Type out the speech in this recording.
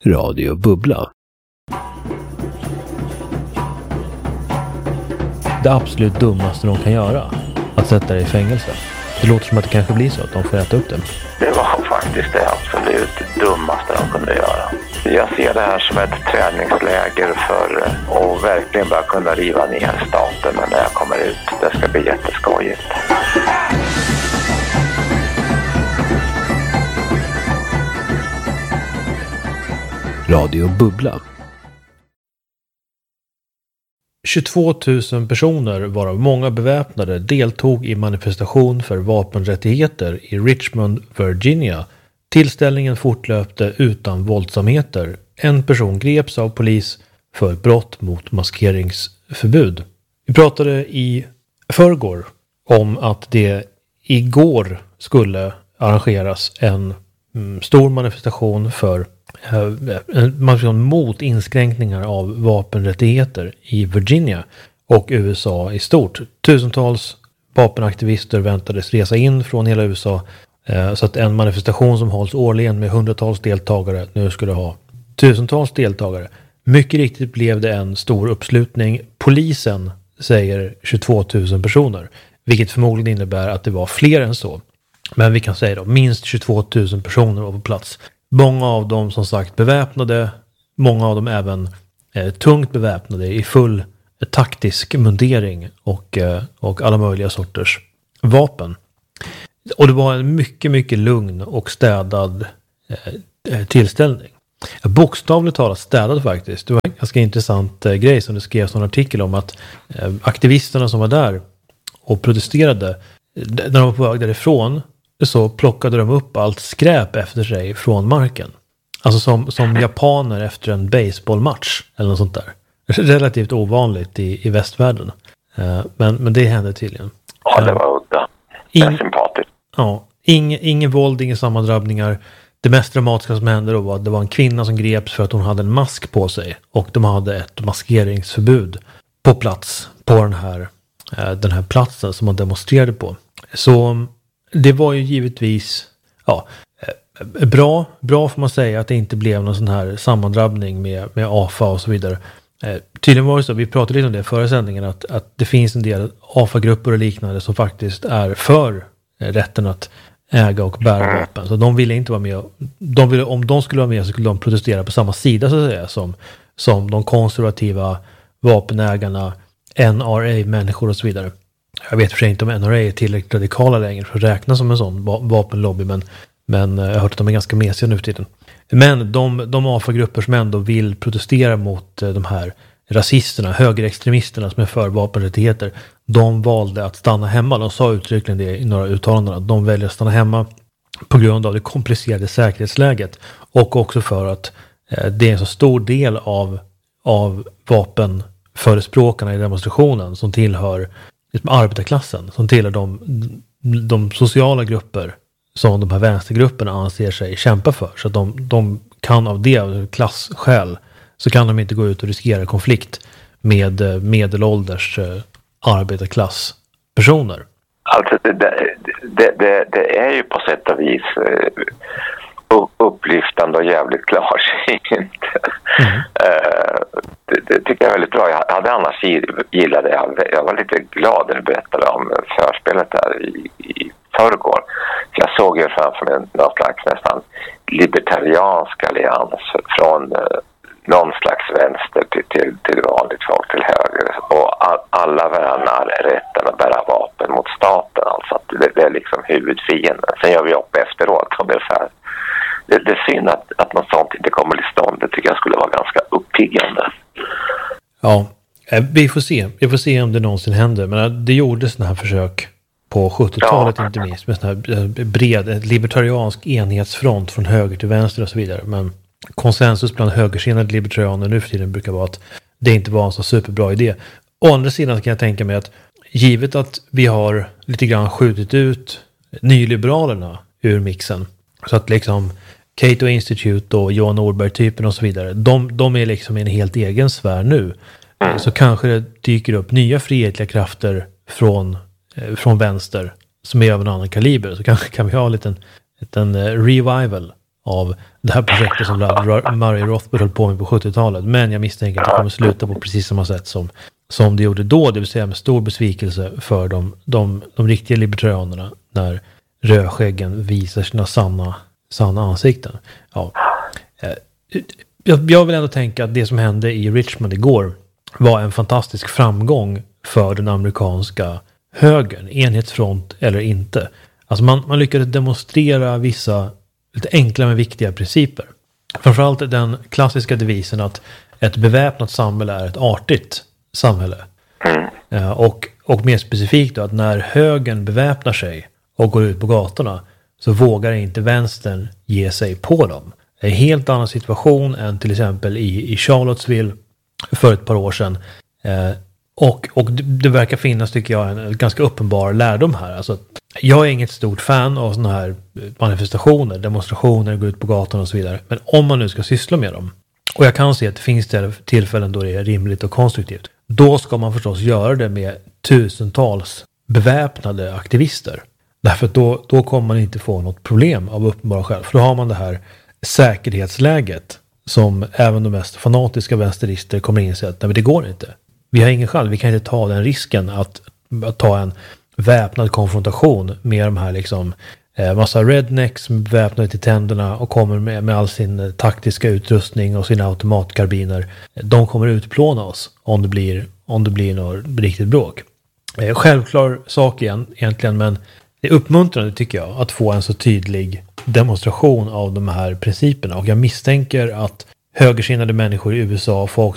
Radio Bubbla. Det absolut dummaste de kan göra, att sätta dig i fängelse. Det låter som att det kanske blir så att de får äta upp det. Det var faktiskt det absolut dummaste de kunde göra. Jag ser det här som ett träningsläger för att verkligen bara kunna riva ner staten. Men när jag kommer ut, det ska bli jätteskojigt. Radio Bubbla. 22 000 personer, varav många beväpnade, deltog i manifestation för vapenrättigheter i Richmond, Virginia. Tillställningen fortlöpte utan våldsamheter. En person greps av polis för brott mot maskeringsförbud. Vi pratade i förrgår om att det igår skulle arrangeras en stor manifestation mot inskränkningar av vapenrättigheter i Virginia och USA i stort. Tusentals vapenaktivister väntades resa in från hela USA, så att en manifestation som hålls årligen med hundratals deltagare nu skulle ha tusentals deltagare. Mycket riktigt blev det en stor uppslutning. Polisen säger 22 000 personer, vilket förmodligen innebär att det var fler än så. Men vi kan säga då minst 22 000 personer var på plats. Många av dem som sagt beväpnade, många av dem även tungt beväpnade i full taktisk mundering och alla möjliga sorters vapen. Och det var en mycket, mycket lugn och städad tillställning. Bokstavligt talat städad faktiskt. Det var en ganska intressant grej som det skrevs en artikel om, att aktivisterna som var där och protesterade, när de var på väg därifrån så plockade de upp allt skräp efter sig från marken. Alltså som japaner efter en baseballmatch eller något sånt där. Relativt ovanligt i västvärlden. Men det hände tydligen. Ja, det var udda. Det är sympatiskt. Ja, ingen våld, inga sammandrabbningar. Det mest dramatiska som hände då var att det var en kvinna som greps för att hon hade en mask på sig. Och de hade ett maskeringsförbud på plats på den här platsen som man demonstrerade på. Så det var ju givetvis bra får man säga att det inte blev någon sån här sammandrabbning med AFA och så vidare. Tydligen var det så, vi pratade lite om det förra sändningen, att det finns en del AFA-grupper och liknande som faktiskt är för rätten att äga och bära vapen. Så de ville inte vara med. Om de skulle vara med så skulle de protestera på samma sida så att säga som de konservativa vapenägarna, NRA-människor och så vidare. Jag vet för sig inte om NRA är tillräckligt radikala längre för att räkna som en sån vapenlobby, men jag har hört att de är ganska mesiga nu för tiden. Men de AFA-grupper som ändå vill protestera mot de här rasisterna, högerextremisterna som är för vapenrättigheter, de valde att stanna hemma. De sa uttryckligen det i några uttalanden, att de väljer att stanna hemma på grund av det komplicerade säkerhetsläget och också för att det är en så stor del av vapenförespråkarna i demonstrationen som tillhör arbetarklassen, som tillhör de sociala grupper som de här vänstergrupperna anser sig kämpa för. Så att de kan av det klasskäl så kan de inte gå ut och riskera konflikt med medelålders arbetarklasspersoner. Alltså det är ju på sätt och vis upplyftande och jävligt klarsynt. Det tycker jag är väldigt bra. Jag hade annars gillat det. Jag var lite glad när du berättade om förspelet där i förrgår. Jag såg ju framför mig någon slags nästan libertariansk allians från någon slags vänster till vanligt folk till höger. Och alla värnar rätten att bära vapen mot staten. Alltså att det är liksom huvudfienden. Sen gör vi upp efteråt ungefär. Det är synd att något sånt inte kommer till stånd. Det tycker jag skulle vara ganska uppiggande. Ja, vi får se om det någonsin händer. Men det gjordes sådana här försök på 70-talet inte minst. Med sån här bred libertariansk enhetsfront från höger till vänster och så vidare. Men konsensus bland högersinnade libertarianer nu för tiden brukar vara att det inte var en så superbra idé. Å andra sidan kan jag tänka mig att givet att vi har lite grann skjutit ut nyliberalerna ur mixen, så att liksom Cato Institute och Johan Norberg-typen och så vidare, de är liksom i en helt egen sfär nu. Så kanske det dyker upp nya frihetliga krafter från vänster som är av en annan kaliber. Så kanske kan vi ha en liten revival av det här projektet som Murray Rothbard höll på med på 70-talet. Men jag misstänker att det kommer sluta på precis samma sätt som det gjorde då. Det vill säga med stor besvikelse för de riktiga libertarianerna när rödskäggen visar sina sanna ansikten. Ja. Jag vill ändå tänka att det som hände i Richmond igår var en fantastisk framgång för den amerikanska högern, enhetsfront eller inte. Alltså man lyckades demonstrera vissa lite enkla men viktiga principer. Framförallt den klassiska devisen att ett beväpnat samhälle är ett artigt samhälle. Och mer specifikt då att när högern beväpnar sig och går ut på gatorna så vågar inte vänstern ge sig på dem. Det är en helt annan situation än till exempel i Charlottesville för ett par år sedan. Och det verkar finnas, tycker jag, en ganska uppenbar lärdom här. Alltså, jag är inget stort fan av sådana här manifestationer, demonstrationer, gå ut på gatan och så vidare. Men om man nu ska syssla med dem, och jag kan se att det finns tillfällen då det är rimligt och konstruktivt, då ska man förstås göra det med tusentals beväpnade aktivister. Därför att då kommer man inte få något problem av uppenbara skäl. För då har man det här säkerhetsläget som även de mest fanatiska vänsterister kommer inse att nej, men det går inte. Vi har ingen chans, vi kan inte ta den risken att ta en väpnad konfrontation med de här liksom massa rednecks väpnade till tänderna och kommer med all sin taktiska utrustning och sina automatkarbiner. De kommer utplåna oss om det blir något riktigt bråk. Självklar sak egentligen, men det är uppmuntrande tycker jag att få en så tydlig demonstration av de här principerna. Och jag misstänker att högersinnade människor i USA, folk